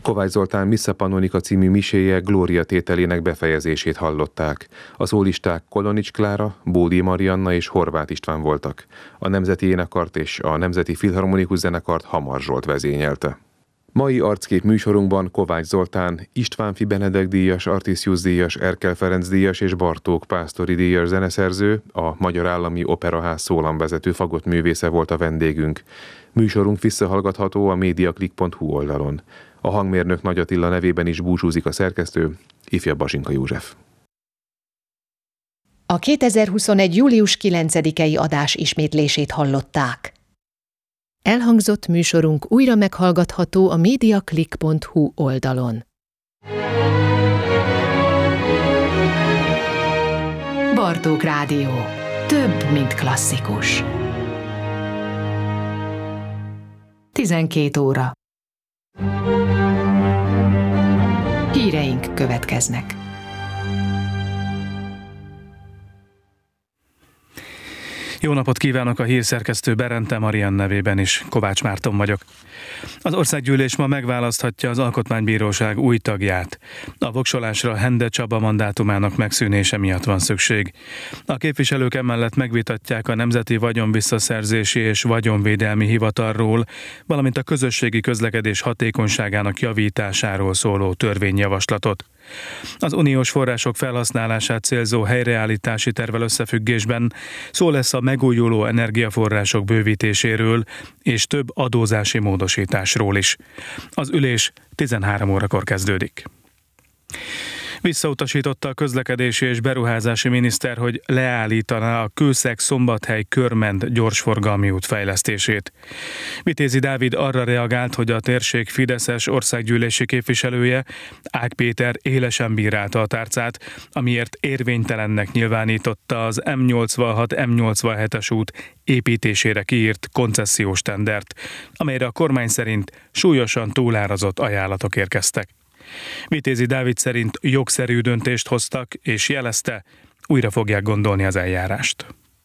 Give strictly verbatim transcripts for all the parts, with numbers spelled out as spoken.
Kovács Zoltán Missa Pannonica című miséje Glória tételének befejezését hallották. A szólisták Kolonics Klára, Bódi Marianna és Horváth István voltak. A Nemzeti Énekkart és a Nemzeti Filharmonikus Zenekart Hamar Zsolt vezényelte. Mai arckép műsorunkban Kovács Zoltán, Istvánffy Benedek díjas, Artisius díjas, Erkel Ferenc díjas és Bartók Pásztori díjas zeneszerző, a Magyar Állami Operaház szólamvezető fagottművésze volt a vendégünk. Műsorunk visszahallgatható a mediaclick pont hu oldalon. A hangmérnök Nagy Attila nevében is búcsúzik a szerkesztő, ifjabb Basinka József. A kétezer-huszonegy. július kilencedikei adás ismétlését hallották. Elhangzott műsorunk újra meghallgatható a mediaclick pont hu oldalon. Bartók Rádió. Több, mint klasszikus. tizenkét óra. Híreink következnek. Jó napot kívánok, a hírszerkesztő Berente Marian nevében is, Kovács Márton vagyok. Az országgyűlés ma megválaszthatja az Alkotmánybíróság új tagját. A voksolásra Hende Csaba mandátumának megszűnése miatt van szükség. A képviselők emellett megvitatják a Nemzeti Vagyonvisszaszerzési és Vagyonvédelmi Hivatalról, valamint a közösségi közlekedés hatékonyságának javításáról szóló törvényjavaslatot. Az uniós források felhasználását célzó helyreállítási tervvel összefüggésben szó lesz a megújuló energiaforrások bővítéséről és több adózási módosításról is. Az ülés tizenhárom órakor kezdődik. Visszautasította a közlekedési és beruházási miniszter, hogy leállítaná a Kőszeg-Szombathely Körmend gyorsforgalmi út fejlesztését. Vitézi Dávid arra reagált, hogy a térség fideszes országgyűlési képviselője, Ág Péter élesen bírálta a tárcát, amiért érvénytelennek nyilvánította az M nyolcvanhat M nyolcvanhetes út építésére kiírt koncesziós tendert, amelyre a kormány szerint súlyosan túlárazott ajánlatok érkeztek. Vitézi Dávid szerint jogszerű döntést hoztak, és jelezte, újra fogják gondolni az eljárást.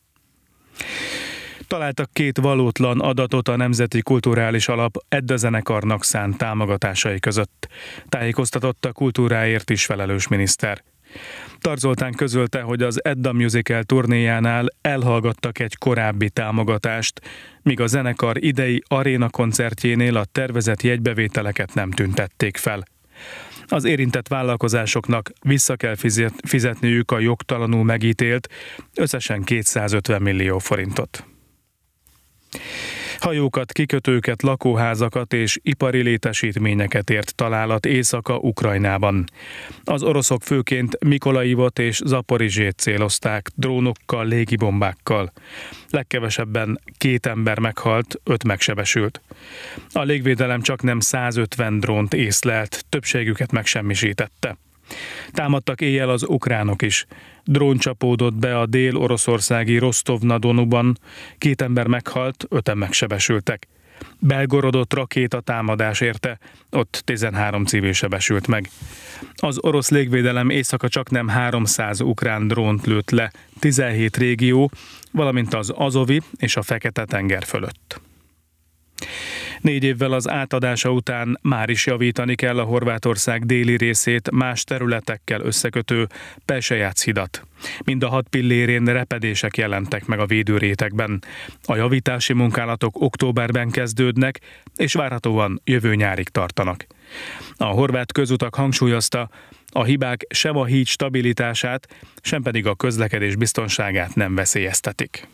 Találtak két valótlan adatot a Nemzeti Kulturális Alap Edda zenekarnak szánt támogatásai között. Tájékoztatott a kultúráért is felelős miniszter. Tar Zoltán közölte, hogy az Edda Musical turnéjánál elhallgattak egy korábbi támogatást, míg a zenekar idei aréna koncertjénél a tervezett jegybevételeket nem tüntették fel. Az érintett vállalkozásoknak vissza kell fizetniük a jogtalanul megítélt összesen kétszázötven millió forintot. Hajókat, kikötőket, lakóházakat és ipari létesítményeket ért találat Északa-Ukrajnában. Az oroszok főként Mikolajivot és Zaporizsét célozták drónokkal, légibombákkal. Legkevesebben két ember meghalt, öt megsebesült. A légvédelem csaknem százötven drónt észlelt, többségüket megsemmisítette. Támadtak éjjel az ukránok is. Drón csapódott be a dél-oroszországi Rostov-na-Donuban, két ember meghalt, öten megsebesültek. Belgorodot rakéta támadás érte, ott tizenhárom civil sebesült meg. Az orosz légvédelem éjszaka csaknem háromszáz ukrán drónt lőtt le tizenhét régió, valamint az Azovi és a Fekete-tenger fölött. Négy évvel az átadása után már is javítani kell a Horvátország déli részét más területekkel összekötő Pelsejac hidat. Mind a hat pillérén repedések jelentek meg a védőrétegben. A javítási munkálatok októberben kezdődnek, és várhatóan jövő nyárig tartanak. A horvát közutak hangsúlyozta, a hibák sem a híd stabilitását, sem pedig a közlekedés biztonságát nem veszélyeztetik.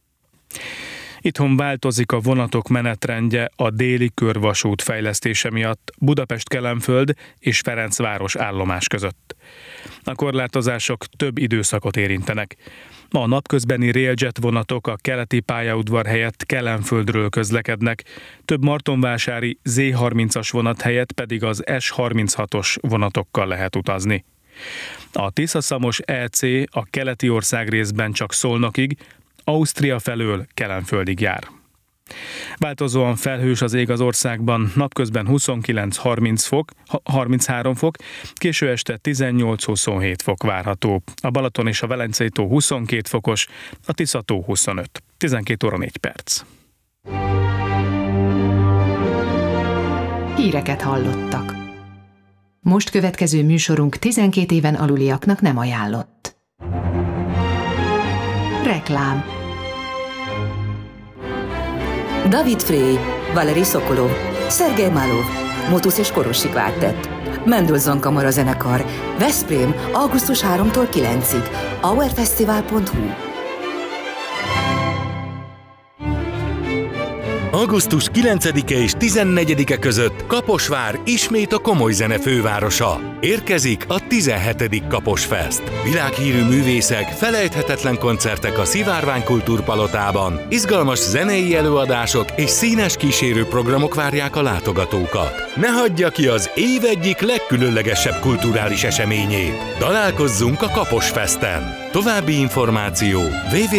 Itthon változik a vonatok menetrendje a déli körvasút fejlesztése miatt Budapest-Kelenföld és Ferencváros állomás között. A korlátozások több időszakot érintenek. A napközbeni Railjet vonatok a keleti pályaudvar helyett Kelenföldről közlekednek, több martonvásári zé harmincas vonat helyett pedig az es harminchatos vonatokkal lehet utazni. A Tisza-Szamos é cé a keleti országrészben csak Szolnokig, Ausztria felől Kelenföldig jár. Változóan felhős az ég az országban, napközben huszonkilenc-harminc fok, harminchárom fok, késő este tizennyolc-huszonhét fok várható. A Balaton és a Velencei tó huszonkét fokos, a Tisza tó huszonöt. tizenkét óra négy perc. Híreket hallottak. Most következő műsorunk tizenkét éven aluliaknak nem ajánlott. Reklám. David Frey, Valeri Szokolov, Szergej Malov, Motusz és Korosi Kvártett, Mendelssohn Kamara Zenekar, Veszprém, augusztus harmadikától kilencedikéig, hourfestival pont hu. augusztus kilencedike és tizennegyedike között Kaposvár ismét a komoly zene fővárosa. Érkezik a tizenhetedik Kaposfest. Világhírű művészek, felejthetetlen koncertek a Szivárvány Kultúrpalotában, izgalmas zenei előadások és színes kísérő programok várják a látogatókat. Ne hagyja ki az év egyik legkülönlegesebb kulturális eseményét. Találkozzunk a Kaposfesten! További információ double-u double-u double-u pont